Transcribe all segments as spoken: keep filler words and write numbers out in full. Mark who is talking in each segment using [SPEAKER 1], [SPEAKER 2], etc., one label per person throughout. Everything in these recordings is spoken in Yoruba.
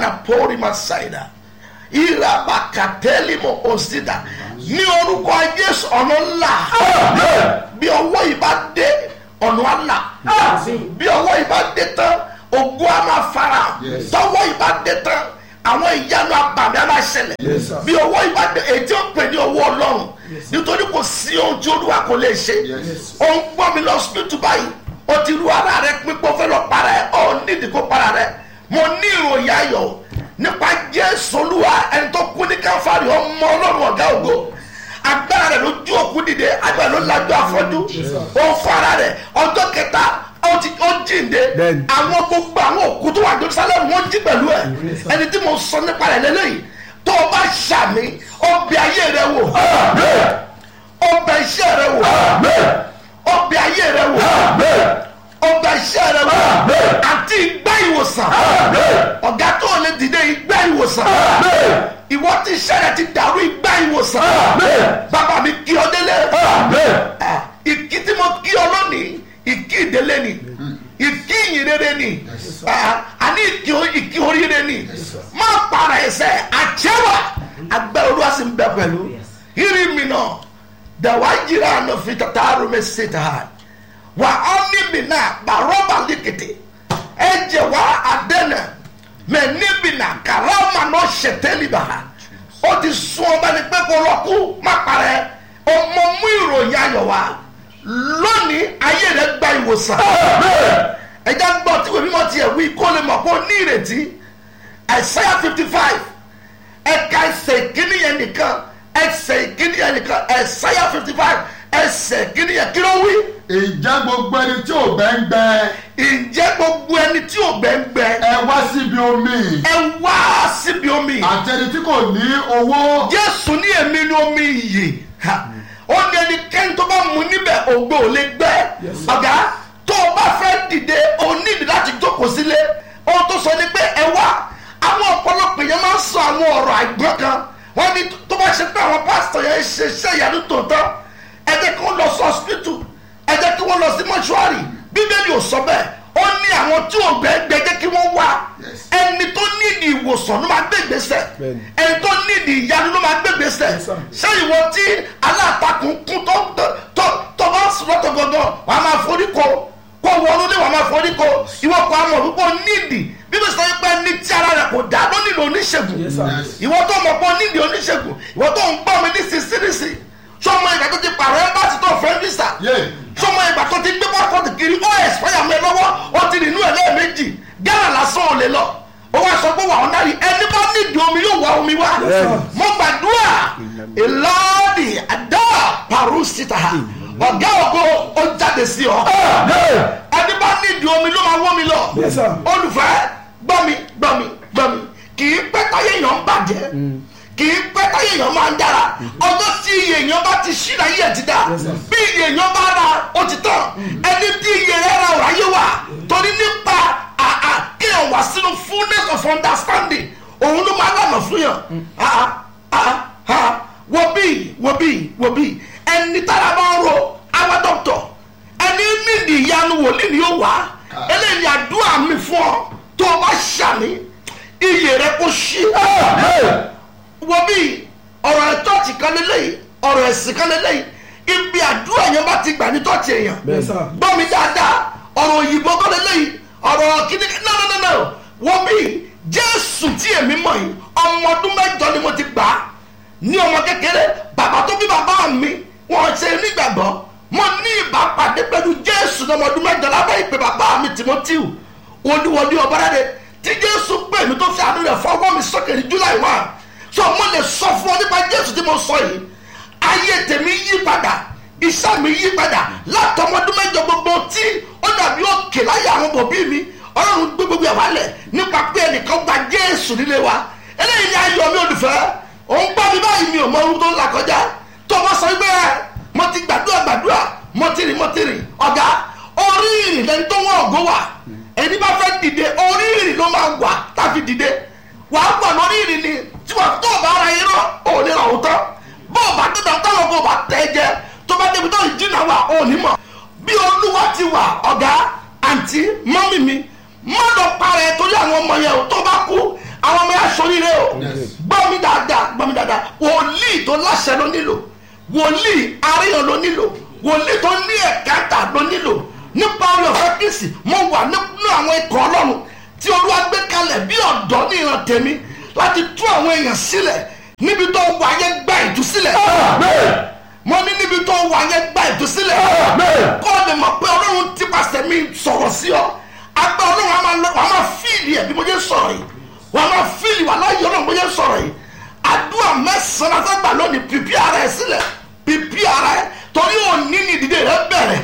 [SPEAKER 1] mana pori masaida ìràbàkàtẹ́lì mọ̀ òsìdá ní orúkọ Jésù ọ̀nà ńlá bí ọwọ́ ìbá dé ọ̀nà àlà bí ọwọ́ ìbá dé tán ogun a máa fara tọwọ́ ìbá dé tán àwọn ìyanu abàmì a máa ṣẹlẹ̀ bí ọwọ́ ìbá dé èyí tí ó pè ní ọwọ́ Ọlọ́run nítorí kò sí ohun tí Olúwa kò lè ṣe ó ń gbọ́ mi lọ hospital báyìí ó ti ru ara rẹ pípọ́ fẹ́ lọ para ẹ ọ nídìí kó para rẹ mo ní ìròyìn ayọ̀ nípa Jésù Olúwa ẹni tó kú ní Káfárì ọmọ Ọlọ́run ọ̀gá ògo agbára rẹ̀ ló ju òkú dìde agbára ló lajú afọ́jú ó fara rẹ̀ ọjọ́ kẹta ó ti ó jíǹde àwọn gbogbo àwọn òkú tó wà ní Jerusalem wọ́n jí pẹ̀lú ẹ̀ ẹni tí mo sọ nípa rẹ̀ lélẹ́yìí tó o bá ṣàmì ó bẹ̀ ayé rẹ̀ wò ó bẹ̀ iṣẹ́ rẹ̀ wò ó bẹ̀ ayé rẹ̀ wò ọgbà iṣẹ́ rẹ̀ wò àti ìgbà ìwòsàn ọ̀gá tó lè dìde ìgbà ìwòsàn ìwọ tí iṣẹ́ rẹ̀ ti dàrú ìgbà ìwòsàn bàbá mi kí ọ délé ìkí tí mo kí ọ lónìí ìkí ìdélé ni ìkí ìyìnrere ni àní ìkí oríire ni má para ẹsẹ̀ àjẹwà agbára Olúwa sì ń bẹ pẹ̀lú irí mi náà dàwa yíra àná fi tàtà àrùmẹ ṣètà wà ọ́nì mi náà gbàrọ́bà lẹ́kẹ̀tẹ̀ ẹ̀jẹ̀ wà àdẹ́nà mẹ níbi náà kàràmà náà ṣẹ̀tẹ́lì bá ó ti sún ọba ní pé kó lọ́kú má parẹ́ ọmọ mú ìròyìn ayọ̀ wá lónìí ayé rẹ̀ gba ìwòsàn ẹ̀jẹ̀ gbọ́ tí wọ́n mímọ́ tiẹ̀ wí kó lè mọ̀ pé ó ní ìrètí Isaiah fifty five ẹ̀ka ẹsẹ̀ ìkíní yẹn nìkan ẹsẹ̀ ìkíní yẹn nìkan Isaiah fifty five ẹsẹ̀ ìkíní yẹn kí ló wí.
[SPEAKER 2] Ǹjẹ́ gbogbo ẹni tí ò gbẹ́ngbẹ́.
[SPEAKER 1] Ǹjẹ́ gbogbo ẹni tí ò gbẹ́ngbẹ́.
[SPEAKER 2] Ẹ wá síbi omi.
[SPEAKER 1] Ẹ wá síbi omi.
[SPEAKER 2] Àti ẹni tí kò ní owó.
[SPEAKER 1] Jésù ní èmi ní omi ìyè. Ó ní ẹnikẹ́ni tó bá mu níbẹ̀ ògbó ò lè gbẹ́. Ọ̀gá tó o bá fẹ́ dìde o nídìí láti jókòó sílé. Ohun tó sọ ni pé ẹ wá. Àwọn ọ̀pọ̀lọpọ̀ yẹn máa ń sọ àwọn ọ̀rọ̀ àìgbọ́n kan. Wọ́n ní tó bá ṣe pé àwọn pásítọ̀ yẹn ṣe iṣẹ́ ìyanu tòótọ́. Ẹ jẹ́ kí wọ́n lọ sí hospital. Ẹ jẹ́ kí wọ́n lọ sí mọ́ṣúárì Bíbélì ò sọ bẹ́ẹ̀ ó ní àwọn tí ò gbẹ́gbẹ́ jẹ́ kí wọ́n wá ẹni tó nídìí ìwòsàn ló máa gbé ìgbésẹ̀ ẹni tó nídìí ìyanu ló máa gbé ìgbésẹ̀ ṣé ìwọ tí alátakùn kún tó tó tó bá sùn lọ́tọ̀ gangan wàá máa forí kọ kó wọnú ní wàá máa forí kọ ìwọ kọ àmọ̀ púpọ̀ nídìí Bíbélì sọ pé ní tí ara rẹ̀ kò dá ló nílò oníṣègùn ìwọ tó mọ̀ pé nídìí oníṣègùn ìwọ tó ń gbọ́ mi ní sísírísì sọmọ ìgbà tó ti pààrọ̀ ẹ bá ti tó fẹ́ visa sọmọ ìgbà tó ti gbé pásítọ̀tì kiri ó ẹ̀sìpáyà mọ́ ẹ lọ́wọ́ ó ti rìn inú ẹ̀ lẹ́ẹ̀mejì Ghana lásán ò lè lọ ó wá sọ pé wà ọ́ náà rí ẹni bá nídìí omi yóò wá omi wá mo gbàdúrà ìlọ́ọ̀dì àdá parusita ọ̀gá ògo ó jáde sí ọ ẹni bá nídìí omi ló máa wọ́ mi lọ olùfẹ́ gbọ́ mi gbọ́ mi gbọ́ mi kì í pẹ́ táyé èèyàn ń bàjẹ́ kì í pẹ́ táyé èèyàn máa ń dára ọjọ́ tí iye èèyàn bá ti ṣí láyé ẹ̀ ti dá bí iye èèyàn bá ra ó ti tán ẹni tí iye rẹ̀ ra ọ̀rọ̀ ayé wà torí nípa àà kí ẹ̀ wá sínú fullness of understanding òun ló máa lànà fún yàn wo bí wo bí wo bí ẹni tára bá ń ro àwọn dọ́kítọ̀ ẹni nídìí ìyanu wòlíì ni yóò wá eléyìí àdúrà mi fún ọ tó o bá ṣàmì iye rẹ̀ kò ṣí wo bí ọ̀rọ̀ ẹ̀tọ́ọ̀tì kan lélẹ́yìí ọ̀rọ̀ ẹ̀sìn kan lélẹ́yìí ibi àdúrà yẹn bá ti gbà ní tọ́ọ̀tì èèyàn gbọ́ mi dáadáa ọ̀rọ̀ òyìnbó kan lélẹ́yìí ọ̀rọ̀ kíní no no no no wo bí Jésù tí èmi mọ̀ yìí ọmọ ọdún mẹ́jọ ni mo ti gbà á ní ọmọ kékeré bàbá tó bí bàbá mi wọ́n ṣe nígbàgbọ́ mo ní ìbápàdé pẹ̀lú Jésù ní ọmọ ọdún mẹ́jọ lábẹ́ ìpè bàbá mi Timothy wọlúwọlú ọ̀bọ̀dádé tí Jésù pè mí tó fi àánú rẹ̀ fọwọ́ mi sókè ní July one so mo lè sọ fún ọ nípa Jésù tí mo sọ yìí ayé tèmi yí padà iṣẹ́ mi yí padà látọmọdún mẹ́jọ gbogbo tí ó dàbí òkè láyé àwọn bòbí mi Ọlọ́run gbé gbogbo ẹ̀ wálẹ̀ nípa pé ẹnìkan gba Jésù nílé wa eléyìí ni ayọ̀ mi olùfẹ́ òun gbọ́ mi báyìí mi ò mọ ohun tó ń là kọjá tó bá sọ pé mo ti gbàdúrà gbàdúrà mo ti rìn mo ti rìn ọ̀gá orí ìrìn lẹni tó wọ́n ògo wà ẹni bá fẹ́ dìde orí ìrìn ló máa wà tàbí dìde wàá pọ̀ lórí ìrìn ni tí wọ́n tó bá ara yín rán ò ní ràn ó tán bó o bá tẹ̀dọ̀ táwọn kò bá tẹ̀ jẹ tó bá débi tó ń jìnnà wà ò ní mọ̀ bí Olúwa ti wà ọ̀gá àǹtí mọ́mì mi má lọ parẹ́ torí àwọn ọmọ yẹn tó bá kú àwọn ọmọ yà sóríire o gbọ́ mi dáadáa gbọ́ mi dáadáa wòlíì tó láṣẹ ló nílò wòlíì aríyàn ló nílò wòlíì tó ní ẹ̀káta ló nílò nípa olùfẹ́ kristi mo wà nínú àwọn ikọ̀ ọlọ́run tí olúwa gbé kalẹ̀ bí ọ̀dọ́ ní ìran tèmi láti tú àwọn èèyàn sílẹ̀ níbi tó wà yẹn gba ìtúsílẹ̀ mo ní níbi tó wà yẹn gba ìtúsílẹ̀ kọ́ ọ lè mọ̀ pé ọlọ́run ti pàṣẹ mi sọ̀rọ̀ sí ọ agbá ọlọ́run a máa fíìlì ẹ̀ bí mo jẹ́ sọ̀rọ̀ yìí wọ́n máa fíìlì wà láyé ọlọ́run mo jẹ́ sọ̀rọ̀ yìí àdúrà mẹ́sàn-án afẹ́gbà lónìí pìpì ara ẹ̀ sílẹ̀ pìpì ara ẹ̀ torí òní ni ìdílé rẹ bẹ̀rẹ̀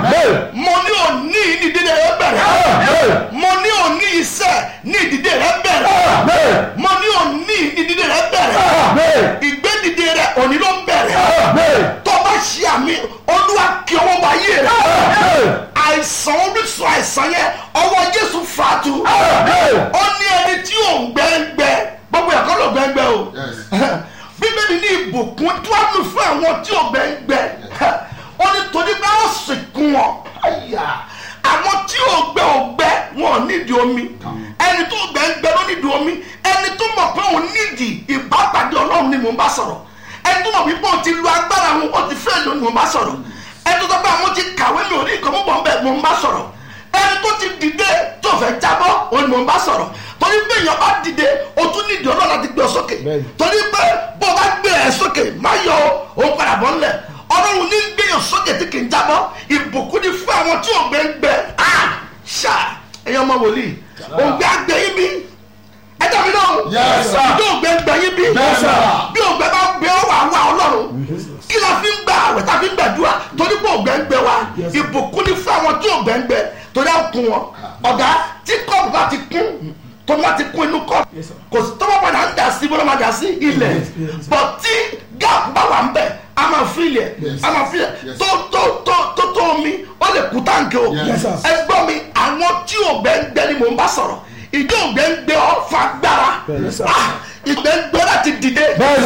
[SPEAKER 1] mo ní òní ni ìdílé rẹ bẹ̀rẹ̀ mo ní òní iṣẹ́ ní ìdílé rẹ bẹ̀rẹ̀ mo ní òní ni ìdílé rẹ bẹ̀rẹ̀ ìgbédìde rẹ òní ló bẹ̀rẹ̀ tó bá ṣe àmì olúwa kí ọwọ́ bá yé rẹ àìsàn orísun àìsàn yẹn ọwọ́ jésù fàtú ó ní ẹni tí ò ń gbẹ́ngbẹ́ gbogbo ẹ̀kọ́ ló gbẹ́ngbẹ́ o bíbélì ní ìbùkún tó wà lù fún àwọn tí ò gbẹ́ngbẹ́ ó ní torí bá ó sìnkú wọn àwọn tí ò gbẹ ò gbẹ wọn ò nídìí omi ẹni tó gbẹ́ngbẹ́ ló nídìí omi ẹni tó mọ̀ pé òun nídìí ìbápàdé ọlọ́run ni mò ń bá sọ̀rọ̀ ẹni tó mọ̀ wípé òun ti lu agbára wọn ó ti fẹ́ lónìí mò ń bá sọ̀rọ̀ ẹni tó tọ́ pé àwọn ti kàwé mi ò ní nǹkan mú bọ̀ ń bẹ̀ mò ń bá sọ̀rọ̀ ẹni tó ti dìde tó fẹ́ jábọ́ òun ni mò ń bá sọ̀rọ̀ torí pé èèyàn bá dìde o tún nídìí ọlọ́run láti gbé ọ sókè torí pé bó o bá gbé ẹ sókè má yọ òun padà bọ́ ńlẹ̀ ọlọ́run ní gbéyàn sókè tí kì í jábọ́ ìbùkún ni fún àwọn tí ò gbẹ ń gbẹ ṣá ẹ̀yin ọmọ wòlíì òǹgbẹ àgbẹ yín bí ẹjọ́ mi náà bí òǹgbẹ ń gbẹ yín bí bí òǹgbẹ bá gbé ọ wà wá ọlọ́run kí la fi ń gba àwẹ̀ tá a fi ń gbàdúrà torí pé òǹgbẹ ń gbẹ wa ìbùkún ni fún àwọn tí òǹgbẹ ń gbẹ torí àkùn wọn ọ̀gá tí kọ́ọ̀bù bá ti kún tó bá ti kún inú kọ́ọ̀bù kò sí tọ́wọ́ padà ń dà sí bọ́lá máa dà sí ilẹ̀ bọ̀ tí gáàpù bá wà ń bẹ̀ a máa fi ilẹ̀ a máa fi ilẹ̀ tó tó tó tó tó omi ó lè kú táǹkì o ẹgbọ́n mi àwọn tí òǹgbẹ ń gbẹ ni mò ń bá sọ̀rọ̀ ìjọ òǹgbẹ ń gbẹ ọ fagbára ìgbẹ́ ń gbẹ láti dìde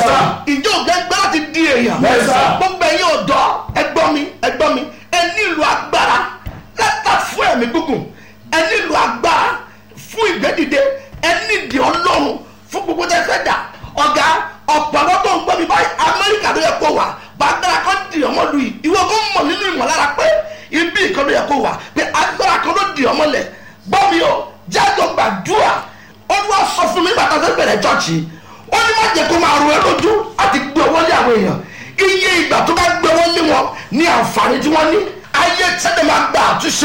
[SPEAKER 1] ìjọ òǹgbẹ ń gbẹ láti di èèyàn gbogbo ẹ̀yin ọ̀dọ́ ẹgbọ́n mi ẹgbọ́n mi ẹ nílò agbára lẹ́tà fún ẹ̀mí gúngùn ẹ nílò agbára fún ìgbẹ́dìde ẹ nídìí ọlọ́run fún gbogbo tẹ́ fẹ́ dà ọ̀gá ọ̀pọ̀ àwọn tó ń gbọ́ mi báyìí amẹ́ríkà ló yẹ kó wà bàtàrà kan di ọmọ lu yìí ìwọ kó mọ̀ nínú ìmọ̀lára pé ibi ìkan ló yẹ kó wà pé agbára kan ló di ọmọ lẹ̀ gbọ́ mi o jájọ gbàdúrà olúwa sọ fún mi bàtà tó bẹ̀rẹ̀ jọ́ọ̀chì ó ní má jẹ́ kó máa ro ẹ lójú àti gbé owó lé àwọn èèyàn iye ìgbà tó bá gbé owó lé wọn ní àǹfààní tí wọ́n ní ayé tẹ́lẹ̀ máa gba àtúnṣe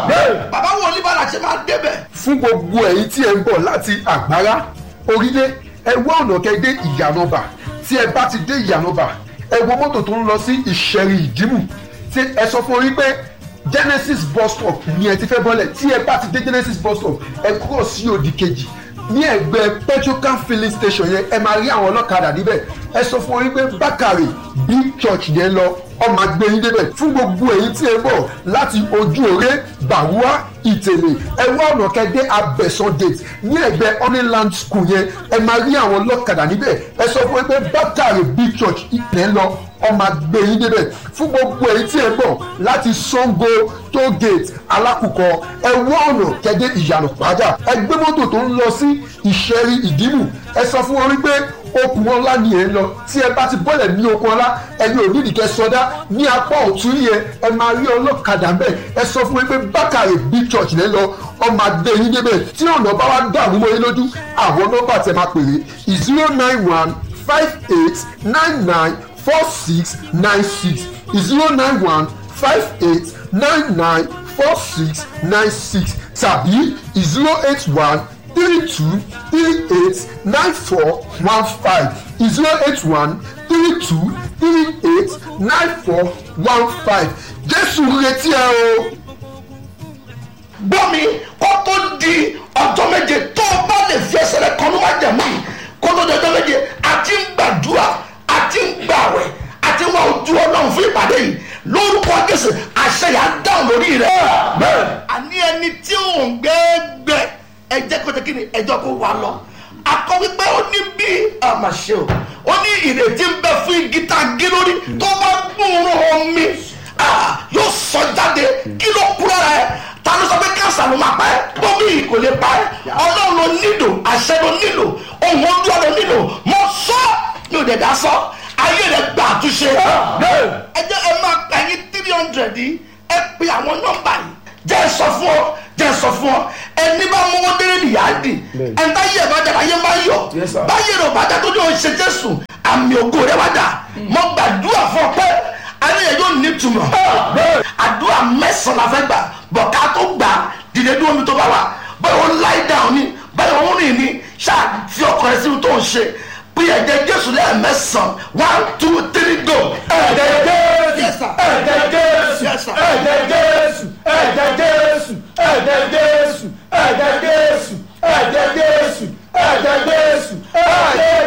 [SPEAKER 1] bàbá wo oníbàárà ṣe máa débẹ̀.
[SPEAKER 3] fún gbogbo ẹ̀yin tí ẹ ń bọ̀ láti àgbárá orílẹ̀ ẹ wá ọ̀nà kẹ́ dé ìyànàbà tí ẹ bá ti dé ìyànàbà ẹ wo mọ́tò tó ń lọ sí ìṣẹ̀rì ìdìmú tí ẹ sọ fún orí pé genesis bus stop ni ẹ ti fẹ́ bọ́lẹ̀ tí ẹ bá ti dé genesis bus stop ẹ kúrò sí òdì kejì ní ẹ̀gbẹ́ petrocam filling station yẹn ẹ máa rí àwọn ọlọ́kadà níbẹ̀ ẹ sọ fún orí pé bákàrè big church yẹn lọ ọmọ agbẹ́yìn débẹ̀ fún gbogbo èyí tí ẹ bọ̀ láti ojú òré bàwúà ìtẹ̀lẹ̀ ẹ wá ọ̀nà kẹ́dẹ́ abẹ́sán gate ní ẹ̀gbẹ́ honeyland school yẹn ẹ máa rí àwọn ọlọ́kadà níbẹ̀ ẹ sọ fún pé bákàrè big church ìpínlẹ̀ lọ ọmọ agbẹ́yìn débẹ̀ fún gbogbo èyí tí ẹ bọ̀ láti sango toll gate alákùkọ ẹ wá ọ̀nà kẹ́dẹ́ ìyànà pàjá ẹ gbé mọ́tò tó ń lọ sí ìṣẹ̀rí ìdìmú ẹ sọ fún orí pé okùn ọlá ni ẹ ń lọ tí ẹ bá ti bọ́lẹ̀ ní okùn ọlá ẹni ò nídìí kẹ́ sọdá ní apá ọ̀tún yẹn ẹ máa rí ọlọ́kadà bẹ́ẹ̀ ẹ sọ fún mi pé bákàrè big church lẹ́ lọ ọmọ adé yín débẹ̀ tí ọ̀nà bá wá dàrú mọ́ yín lójú àwọn nọ́mbà tẹ máa pèrè zero nine one five eight nine nine four six nine six zero nine one five eight nine nine four six nine six tàbí zero eight one three two three eight nine four one five zero eight one three two three eight nine four one five jésù retí ẹ o.
[SPEAKER 1] gbọ́ mi kó tó di ọjọ́ méje tó o bá lè fi ẹsẹ̀ rẹ kan ló má jẹ̀mú yìí kó tó di ọjọ́ méje àti ń gbàdúrà àti ń gbàwẹ̀ àti ń wá ojú ọlọ́run fún ìpàdé yìí lórúkọ jésù àṣẹ yà á dáhùn lórí rẹ. àní ẹni tí ò ń gbẹ́gbẹ́ ẹ jẹ́ kó jẹ́ kí ni ẹjọ́ kó wà lọ akọ wípé ó ní bí àmàṣe o ó ní ìrètí ń bẹ fún igi tá a gé lórí tó bá gbóòórùn omi yóò sọ jáde kí ló kúrò rẹ ta ló sọ pé káńsà ló máa pa ẹ́ tóbi kò lè pa ẹ́ ọlọ́run ló nílò àṣẹ ló nílò ẹ jẹ́ ẹ máa pè yín three hundred yìí ẹ pe àwọn nọ́mbà yìí jẹ́ sọ fún ọ jẹ́ sọ fún ọ ẹni bá mọ́wọ́ délé nìyá dì ẹni bá yẹ bá dára yẹ má yọ báyìí rẹ̀ bá dá tó ní oṣù Jésù àmì ògo rẹ̀ wá dà mo gbàdúrà fún ọ pé ayé yẹn yóò ní ìtumọ̀ àdúrà mẹ́sàn-án la fẹ́ gbà bọ̀ ká tó gbà dìde dúró mi tó bá wà báyìí wọ́n lie down ni báyìí wọ́n rìn ní ṣáà fi ọkọ̀ rẹ̀ sínú tó ń ṣe bí ẹ̀jẹ̀ Jésù lẹ́ẹ̀mẹ́sàn one two three go.
[SPEAKER 3] ẹ̀jẹ̀ Jésù ẹ̀jẹ̀ Jésù ẹ̀jẹ̀ Jésù ẹ̀jẹ̀ Jésù ẹ̀jẹ̀ Jésù ẹ̀jẹ̀ Jésù ẹ̀jẹ̀ Jésù ẹ̀jẹ̀ Jésù ẹ̀jẹ̀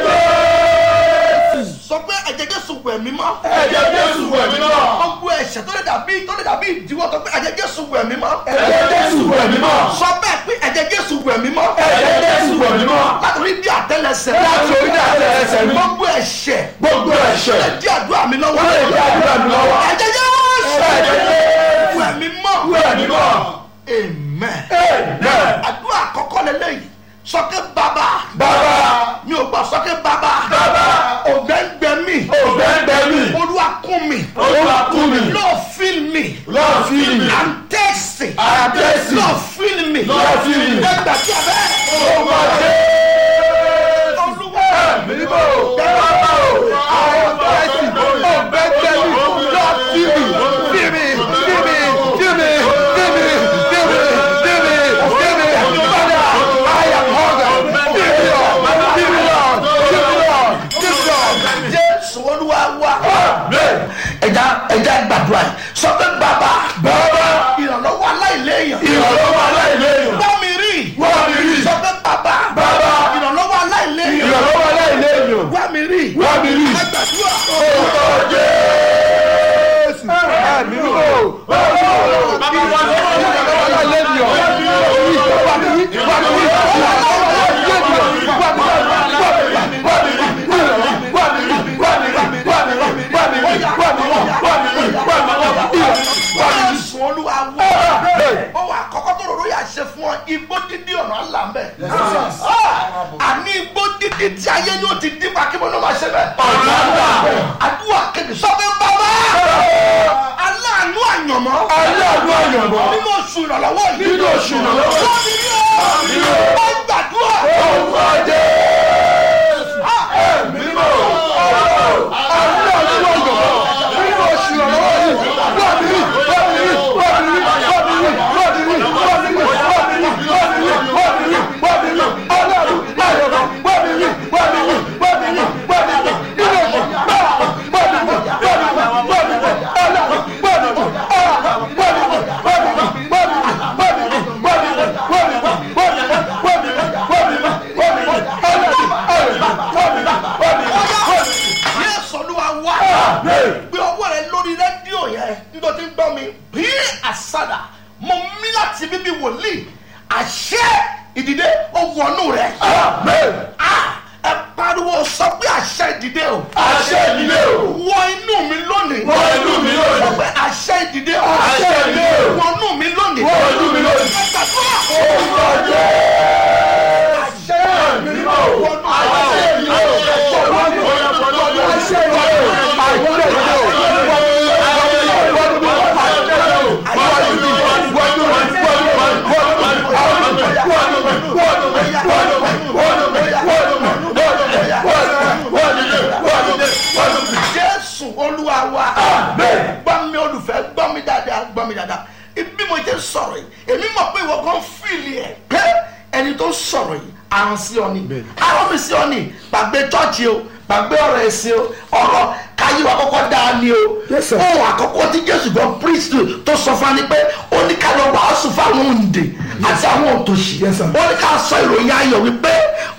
[SPEAKER 3] Jésù.
[SPEAKER 1] sọ pé ẹ̀jẹ̀ Jésù wẹ̀ mí mọ́.
[SPEAKER 3] ẹ̀jẹ̀ Jésù wẹ̀ mí mọ́.
[SPEAKER 1] gbogbo ẹ̀ṣẹ̀ tó lè dàbí tó lè dàbí ìdíwọ́ tó pé ẹ̀jẹ̀ Jésù wẹ̀ mí mọ́.
[SPEAKER 3] ẹ̀jẹ̀ Jésù wẹ̀ mí mọ́.
[SPEAKER 1] sọ bẹ́ẹ̀ pé ẹ̀jẹ̀ Jésù wẹ̀ mí mọ́.
[SPEAKER 3] ẹ̀jẹ̀ Jésù wẹ̀ mí mọ́.
[SPEAKER 1] láti orí bí àtẹ́lẹsẹ̀.
[SPEAKER 3] láti orí bí àtẹ́lẹsẹ̀ mi.
[SPEAKER 1] gbogbo ẹ̀ṣẹ̀.
[SPEAKER 3] gbogbo ẹ̀ṣẹ̀.
[SPEAKER 1] lè di àdúrà mi lọ́wọ́.
[SPEAKER 3] lè di àdúrà mi lọ́wọ́.
[SPEAKER 1] ẹ̀jẹ̀ Jésù.
[SPEAKER 3] ẹ̀jẹ̀ Jésù.
[SPEAKER 1] wẹ̀ mí mọ́.
[SPEAKER 3] wẹ̀ mí mọ́.
[SPEAKER 1] amen.
[SPEAKER 3] amen.
[SPEAKER 1] àdúrà àkọ́kọ́ lélẹ́yìí sọ́kẹ́ bàbá.
[SPEAKER 3] bàbá.
[SPEAKER 1] mi ò gbà sọ́kẹ́ bàbá.
[SPEAKER 3] bàbá.
[SPEAKER 1] ògbẹ́ngbẹ́ mi.
[SPEAKER 3] ògbẹ́ngbẹ́ mi.
[SPEAKER 1] olúwa kún mi.
[SPEAKER 3] olúwa kún mi.
[SPEAKER 1] Lord fill me.
[SPEAKER 3] Lord fill me.
[SPEAKER 1] I'm thirsty.
[SPEAKER 3] I'm thirsty.
[SPEAKER 1] Lord fill me.
[SPEAKER 3] Lord fill me.
[SPEAKER 1] ẹgbẹ́ tí a bẹ́ẹ̀.
[SPEAKER 3] ọmọ dé.
[SPEAKER 1] olúwa.
[SPEAKER 3] ẹ̀mí bò. bàbá o. àwọn thirsty. ògbẹ́ngbẹ́ mi. Lord fill me. fill me. fill me. fill me. fill me. fill me. fill me. fill me. Father, I am hungry. Fill me, Lord. Fill me, Lord. Fill me, Lord. Fill me, Lord.
[SPEAKER 1] Jésù olúwa wá.
[SPEAKER 3] Amen.
[SPEAKER 1] ẹja ẹja gbàdúrà yìí sọ pé bàbá.
[SPEAKER 3] bàbá.
[SPEAKER 1] ìrànlọ́wọ́ aláìléèyàn.
[SPEAKER 3] ìrànlọ́wọ́ aláìléèyàn.
[SPEAKER 1] wá mi rí.
[SPEAKER 3] wá mi rí.
[SPEAKER 1] sọ pé bàbá.
[SPEAKER 3] bàbá.
[SPEAKER 1] ìrànlọ́wọ́ aláìléèyàn.
[SPEAKER 3] ìrànlọ́wọ́ aláìléèyàn.
[SPEAKER 1] wá mi rí.
[SPEAKER 3] wá mi rí.
[SPEAKER 1] ẹ gbàdúrà.
[SPEAKER 3] orúkọ Jésù. ẹ̀mí bò. bàbá o. ìrànlọ́wọ́ aláìléèyàn. wá mi rí. wá mi rí.
[SPEAKER 1] Jésù olúwa wá. ọwọ́ àkọ́kọ́ tó rọrùn yà ṣe fún ọ igbó dídí ọ̀nà àlà ń bẹ̀. àní igbó dídí tí ayé yóò ti dín pa kí mo náà máa ṣe bẹ̀. àdúrà kejì sọ pé bàbá aláàánú àyànmọ́.
[SPEAKER 3] aláàánú àyànmọ́.
[SPEAKER 1] nínú oṣù ìrànlọ́wọ́ yìí.
[SPEAKER 3] nínú oṣù ìrànlọ́wọ́ yìí.
[SPEAKER 1] wọ́n mi rí ọ́. ó gbàdúrà.
[SPEAKER 3] orúkọ Jésù. ẹ̀mí bò. aláàánú àyànmọ́. nínú oṣù ìrànlọ́wọ́ yìí. wá mi rí. wá mi rí. wá mi rí. wá mi rí. wá mi rí. wá mi rí. wá mi rí. wá mi rí. wá mi rí. wá mi rí. aláàánú àyànmọ́. wá mi rí. wá mi rí. wá mi rí. wá mi rí. nínú oṣù. wá mi rí. wá mi rí. wá mi rí. aláàánú. wá mi rí. Jésù olúwa wá. gbé ọwọ́ rẹ lórí rédíò yẹn nítorí gbọ́ mi bí àsádà mo mí láti bíbí wòlíì àṣẹ ìdìde ó wọnú rẹ. ẹ pariwo sọ pé àṣẹ ìdìde o. àṣẹ ìdìde o.
[SPEAKER 1] wọ inú mi lónìí.
[SPEAKER 3] wọ inú mi lónìí.
[SPEAKER 1] sọ pé àṣẹ ìdìde o.
[SPEAKER 3] àṣẹ ìdìde o.
[SPEAKER 1] wọnú mi lónìí.
[SPEAKER 3] wọ inú mi lónìí.
[SPEAKER 1] ẹ gbàdúrà.
[SPEAKER 3] orúkọ Jésù. àṣẹ ìdìde o. àṣẹ ìdìde o. àṣẹ ìdìde o.
[SPEAKER 1] Jésù olúwa wa. gbọ́ mi olùfẹ́ gbọ́ mi dáadáa gbọ́ mi dáadáa ibi mo jẹ́ sọ̀rọ̀ yìí èmi mọ̀ pé ìwọ kan fìlì ẹ̀ pé ẹni tó sọ̀rọ̀ yìí àrùn sí ọ ni àrùn mi sí ọ ni gbàgbé chọ́ọ̀chì o gbàgbé ọ̀rọ̀ ẹ̀sìn o ọ̀rọ̀ káyé wa kọ́kọ́ dáa ni o ohun àkọ́kọ́ tí Jésù gbọ́ priest tó sọ fún wa ni pé ó ní ká lọ wàásù fáwọn òǹdè àti àwọn òtòṣì ó ní ká sọ ìròyìn ayọ̀ wípé